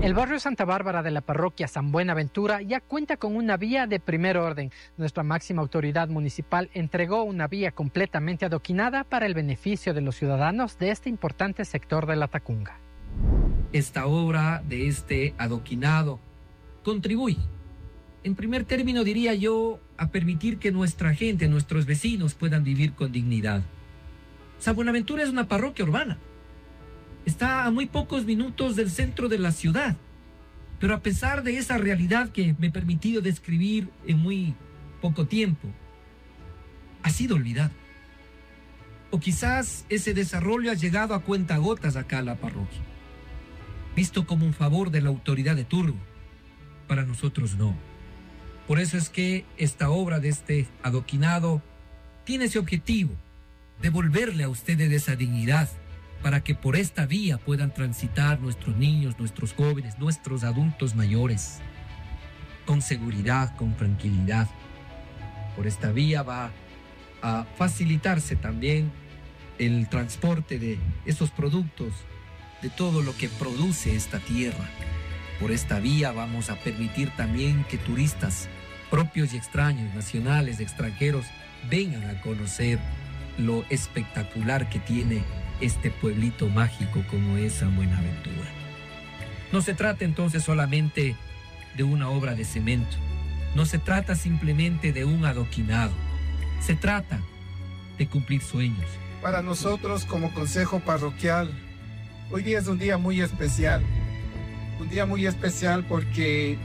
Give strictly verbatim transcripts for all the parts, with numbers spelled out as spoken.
El barrio Santa Bárbara de la parroquia San Buenaventura ya cuenta con una vía de primer orden. Nuestra máxima autoridad municipal entregó una vía completamente adoquinada para el beneficio de los ciudadanos de este importante sector de la Tacunga. Esta obra de este adoquinado contribuye, en primer término diría yo, a permitir que nuestra gente, nuestros vecinos puedan vivir con dignidad. San Buenaventura es una parroquia urbana. Está a muy pocos minutos del centro de la ciudad, pero a pesar de esa realidad que me he permitido describir en muy poco tiempo, ha sido olvidado. O quizás ese desarrollo ha llegado a cuentagotas acá a la parroquia, visto como un favor de la autoridad de turno. Para nosotros no. Por eso es que esta obra de este adoquinado tiene ese objetivo, devolverle a ustedes esa dignidad, para que por esta vía puedan transitar nuestros niños, nuestros jóvenes, nuestros adultos mayores, con seguridad, con tranquilidad. Por esta vía va a facilitarse también el transporte de esos productos, de todo lo que produce esta tierra. Por esta vía vamos a permitir también que turistas propios y extraños, nacionales, extranjeros, vengan a conocer lo espectacular que tiene este pueblito mágico como es San Buenaventura. No se trata entonces solamente de una obra de cemento, no se trata simplemente de un adoquinado, se trata de cumplir sueños. Para nosotros como Consejo Parroquial, hoy día es un día muy especial, un día muy especial porque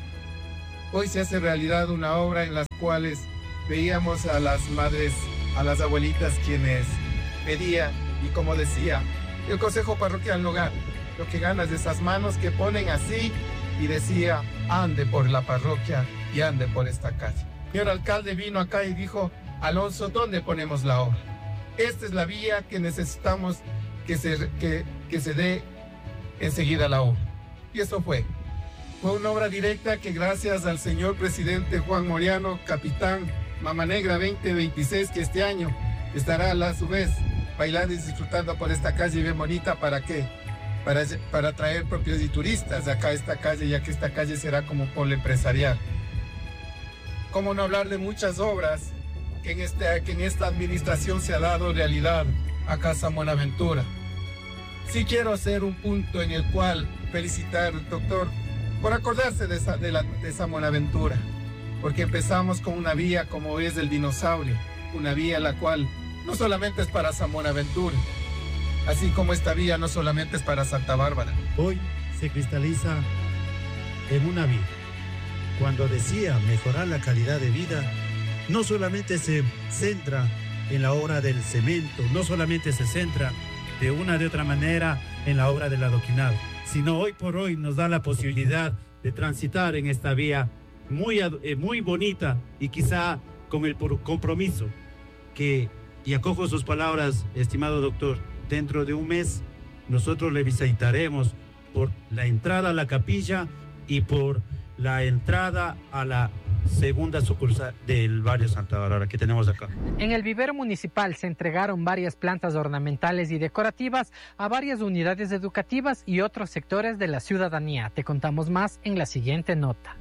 hoy se hace realidad una obra en la cual veíamos a las madres, a las abuelitas quienes pedían. Y como decía, el Consejo Parroquial no gana. Lo que gana es de esas manos que ponen así y decía, ande por la parroquia y ande por esta calle. El señor alcalde vino acá y dijo, Alonso, ¿dónde ponemos la obra? Esta es la vía que necesitamos que se, que, que se dé enseguida la obra. Y eso fue. Fue una obra directa que gracias al señor presidente Juan Moriano, capitán Mama Negra veinte veintiséis, que este año estará a su vez bailando y disfrutando por esta calle bien bonita. ¿Para qué? Para, para atraer propios y turistas acá a esta calle, ya que esta calle será como polo empresarial. ¿Cómo no hablar de muchas obras que en, este, que en esta administración se ha dado realidad acá a San Buenaventura? Sí quiero hacer un punto en el cual felicitar al doctor por acordarse de, esa, de, la, de San Buenaventura, porque empezamos con una vía como es el dinosaurio, una vía la cual no solamente es para San Buenaventura, así como esta vía no solamente es para Santa Bárbara. Hoy se cristaliza en una vía. Cuando decía mejorar la calidad de vida, no solamente se centra en la obra del cemento, no solamente se centra de una de otra manera en la obra del adoquinado, sino hoy por hoy nos da la posibilidad de transitar en esta vía muy, muy bonita y quizá con el compromiso que, y acojo sus palabras, estimado doctor, dentro de un mes nosotros le visitaremos por la entrada a la capilla y por la entrada a la segunda sucursal del barrio Santa Bárbara que tenemos acá. En el vivero municipal se entregaron varias plantas ornamentales y decorativas a varias unidades educativas y otros sectores de la ciudadanía. Te contamos más en la siguiente nota.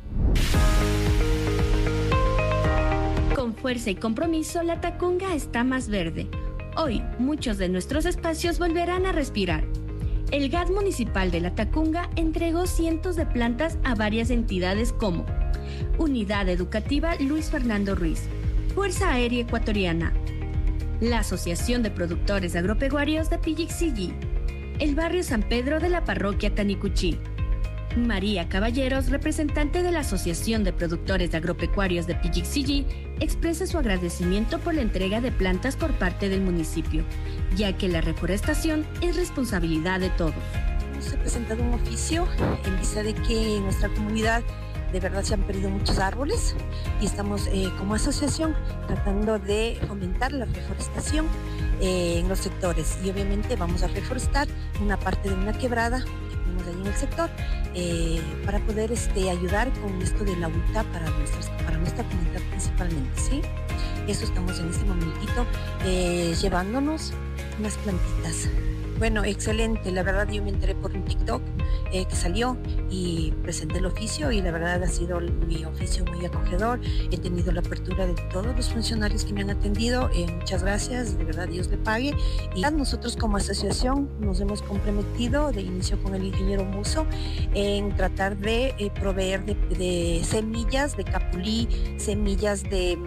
Con fuerza y compromiso, la Tacunga está más verde. Hoy, muchos de nuestros espacios volverán a respirar. El G A D municipal de la Tacunga entregó cientos de plantas a varias entidades como Unidad Educativa Luis Fernando Ruiz, Fuerza Aérea Ecuatoriana, la Asociación de Productores Agropecuarios de Pillixiyi, el barrio San Pedro de la parroquia Tanicuchí. María Caballeros, representante de la Asociación de Productores Agropecuarios de Pillixiyi, expresa su agradecimiento por la entrega de plantas por parte del municipio, ya que la reforestación es responsabilidad de todos. Hemos presentado un oficio en vista de que en nuestra comunidad de verdad se han perdido muchos árboles y estamos eh, como asociación tratando de fomentar la reforestación eh, en los sectores, y obviamente vamos a reforestar una parte de una quebrada que tenemos ahí en el sector eh, para poder este, ayudar con esto de la huerta para, nuestras, para nuestra comunidad principalmente, ¿sí? Eso estamos en este momentito eh, llevándonos unas plantitas Bueno, excelente. La verdad yo me enteré por un TikTok eh, que salió y presenté el oficio y la verdad ha sido mi oficio muy acogedor. He tenido la apertura de todos los funcionarios que me han atendido. Eh, muchas gracias, de verdad Dios le pague. Y nosotros como asociación nos hemos comprometido de inicio con el ingeniero Muso en tratar de eh, proveer de, de semillas de capulí, semillas de,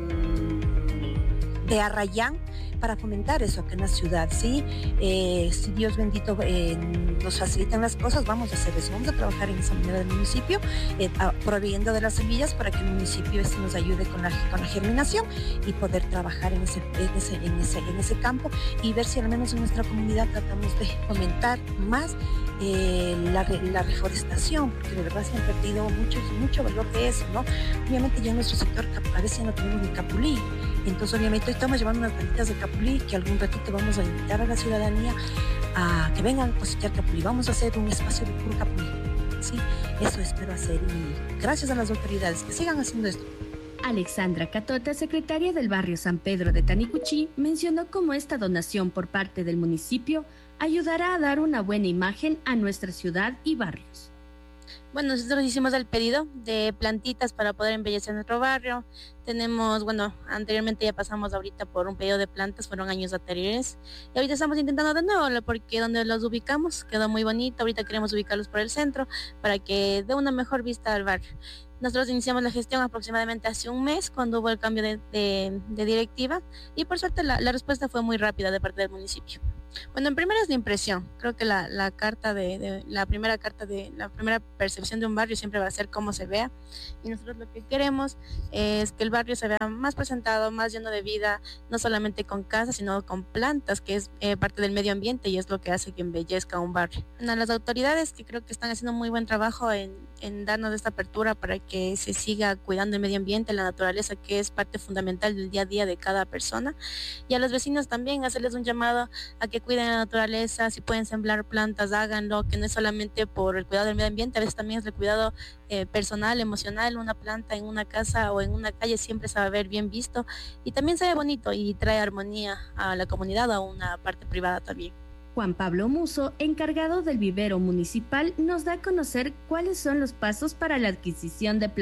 de arrayán, para fomentar eso acá en la ciudad, ¿sí? Eh, si Dios bendito eh, nos facilitan las cosas, vamos a hacer eso, vamos a trabajar en esa manera del municipio, eh, a, proveyendo de las semillas para que el municipio este nos ayude con la, con la germinación y poder trabajar en ese, en, ese, en, ese, en ese campo y ver si al menos en nuestra comunidad tratamos de fomentar más eh, la, la reforestación, porque de verdad se han perdido mucho, mucho valor de eso, ¿no? Obviamente ya en nuestro sector a veces no tenemos ni capulí. Entonces obviamente estamos llevando unas plantitas de capulí que algún ratito vamos a invitar a la ciudadanía a que vengan a cosechar capulí. Vamos a hacer un espacio de puro capulí, ¿sí? Eso espero hacer y gracias a las autoridades que sigan haciendo esto. Alexandra Catota, secretaria del barrio San Pedro de Tanicuchí, mencionó cómo esta donación por parte del municipio ayudará a dar una buena imagen a nuestra ciudad y barrios. Bueno, nosotros hicimos el pedido de plantitas para poder embellecer nuestro barrio. Tenemos, bueno, anteriormente ya pasamos ahorita por un pedido de plantas, fueron años anteriores. Y ahorita estamos intentando de nuevo, porque donde los ubicamos quedó muy bonito. Ahorita queremos ubicarlos por el centro para que dé una mejor vista al barrio. Nosotros iniciamos la gestión aproximadamente hace un mes cuando hubo el cambio de, de, de directiva y por suerte la, la respuesta fue muy rápida de parte del municipio. Bueno, en primera es la impresión. Creo que la, la carta de, de la primera carta de la primera percepción de un barrio siempre va a ser cómo se vea y nosotros lo que queremos es que el barrio se vea más presentado, más lleno de vida, no solamente con casas sino con plantas, que es eh, parte del medio ambiente y es lo que hace que embellezca un barrio. Bueno, las autoridades que creo que están haciendo muy buen trabajo en, en darnos esta apertura para que se siga cuidando el medio ambiente, la naturaleza, que es parte fundamental del día a día de cada persona, y a los vecinos también hacerles un llamado a que cuiden la naturaleza. Si pueden sembrar plantas, háganlo, que no es solamente por el cuidado del medio ambiente, a veces también es el cuidado eh, personal, emocional. Una planta en una casa o en una calle siempre se va a ver bien visto y también se ve bonito y trae armonía a la comunidad, a una parte privada también. Juan Pablo Muso, encargado del vivero municipal, nos da a conocer cuáles son los pasos para la adquisición de plantas.